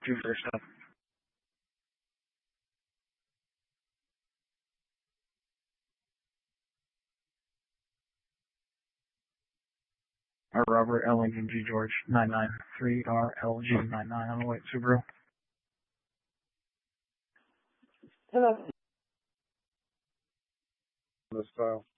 2 first up. Robert L. Lincoln G. George 993 RLG99 on the white Subaru. Hello. The style.